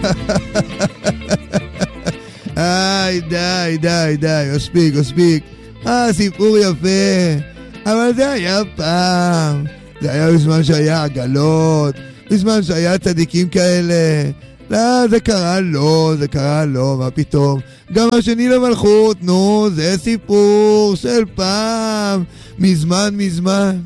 די, מספיק. סיפור יפה, אבל זה היה פעם. זה היה בזמן שהיה עגלות, בזמן שהיה צדיקים כאלה. לא, זה קרה לו, מה פתאום? גם השני למלכות, נו, זה סיפור של פעם, מזמן.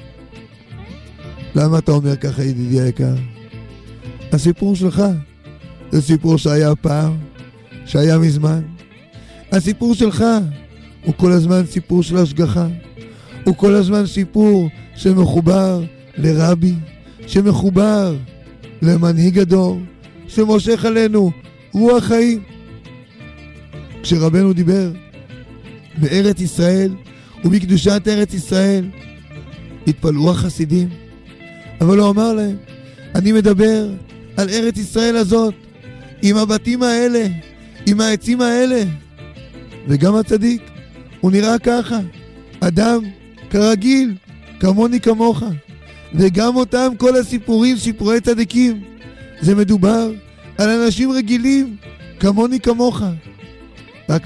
למה אתה אומר ככה, ידידי היקר? הסיפור שלך זה סיפור שהיה פעם, שהיה מזמן. הסיפור שלך הוא כל הזמן סיפור של השגחה, הוא כל הזמן סיפור שמחובר לרבי, שמחובר למנהיג הדור, שמושך עלינו רוח חיים. כשרבנו דיבר בארץ ישראל ובקדושת ארץ ישראל, התפלאו החסידים, אבל הוא אמר להם, אני מדבר על ארץ ישראל הזאת, עם הבתים האלה, עם העצים האלה. וגם הצדיק, הוא נראה ככה, אדם כרגיל, כמוני כמוך. וגם אותם כל הסיפורים, סיפורי צדיקים, זה מדובר על אנשים רגילים, כמוני כמוך. רק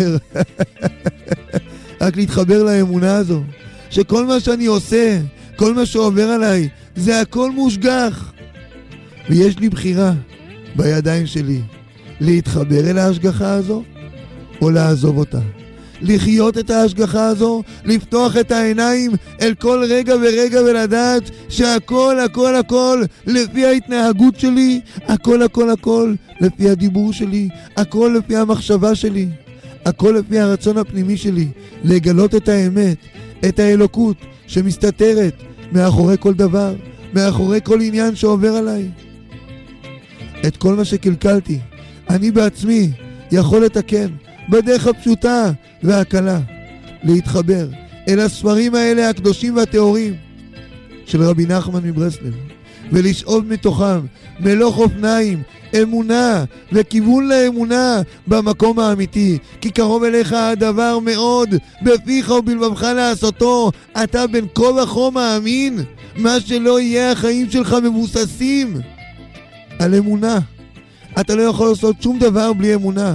להתחבר לאמונה הזו, שכל מה שאני עושה, כל מה שעובר עליי, זה הכל מושגח. ויש לי בחירה בידיים שלי, להתחבר אל ההשגחה הזו, או לעזוב אותה. לחיות את ההשגחה הזו, לפתוח את העיניים אל כל רגע ורגע ולדעת שהכל לפי ההתנהגות שלי, הכל לפי הדיבור שלי, הכל לפי המחשבה שלי, הכל לפי הרצון הפנימי שלי, לגלות את האמת, את האלוקות שמסתתרת מאחורי כל דבר, מאחורי כל עניין שעובר עליי. את כל מה שקלקלתי, אני בעצמי יכול לתקן בדרך הפשוטה והקלה, להתחבר אל הספרים האלה הקדושים והטהורים של רבי נחמן מברסלב, ולשאוב מתוכם מלוך אופניים, אמונה וכיוון לאמונה במקום האמיתי, כי קרוב אליך הדבר מאוד, בפיך ובלבבך לעשותו. אתה בין כה וכה מאמין, מה שלא יהיה החיים שלך מבוססים על אמונה. אתה לא יכול לעשות שום דבר בלי אמונה.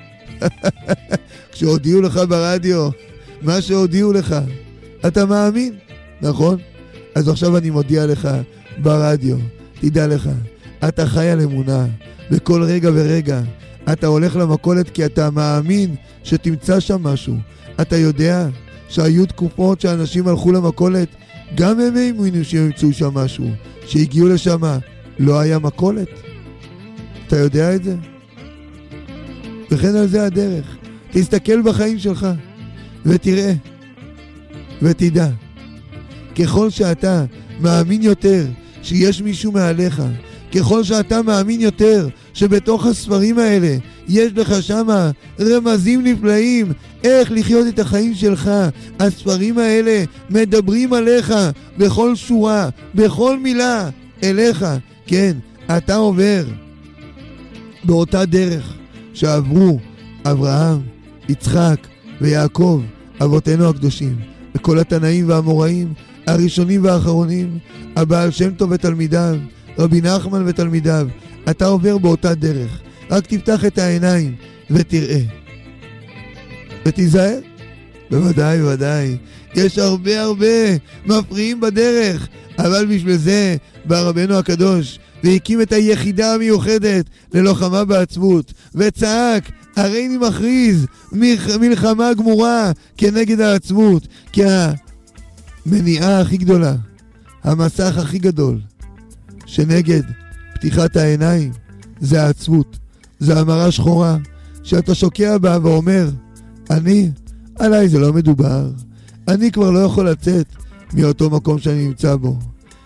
כשהודיעו לך ברדיו מה שהודיעו לך, אתה מאמין, נכון? אז עכשיו אני מודיע לך ברדיו, תדע לך, אתה חי על אמונה. בכל רגע ורגע אתה הולך למכולת כי אתה מאמין שתמצא שם משהו. אתה יודע שהיו תקופות שאנשים הלכו למכולת, גם הם האמינו שימצאו שם משהו, שהגיעו לשם לא היה מכולת. אתה יודע את זה? וכן על זה הדרך. תסתכל בחיים שלך ותראה ותדע, ככל שאתה מאמין יותר שיש מישהו מעליך, ככל שאתה מאמין יותר שבתוך הספרים האלה יש לך שמה רמזים נפלאים איך לחיות את החיים שלך, הספרים האלה מדברים עליך בכל שורה, בכל מילה אליך. כן, אתה עובר באותה דרך שעברו אברהם, יצחק ויעקב, אבותינו הקדושים, וכל התנאים והאמוראים, הראשונים והאחרונים, הבעל שם טוב ותלמידיו, רבי נחמן ותלמידיו. אתה עובר באותה דרך, רק תפתח את העיניים ותראה ותיזהר. בוודאי, יש הרבה מפריעים בדרך, אבל בשביל זה בא רבנו הקדוש והקים את היחידה המיוחדת ללוחמה בעצבות, וצעק, הרי אני מכריז מלחמה גמורה כנגד העצבות. כי המניעה הכי גדולה, המסך הכי גדול שנגד פתיחת העיניים, זה העצבות, זה המראה שחורה שאתה שוקע בה ואומר, עליי זה לא מדובר, אני כבר לא יכול לצאת מאותו מקום שאני נמצא בו,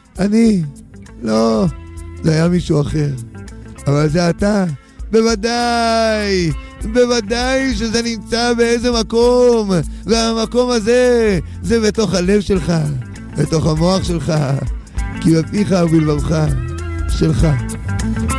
לא, זה היה מישהו אחר, אבל זה אתה. בוודאי שזה נמצא באיזה מקום, והמקום הזה זה בתוך הלב שלך, בתוך המוח שלך, כי בפיך ובלבבך שלך.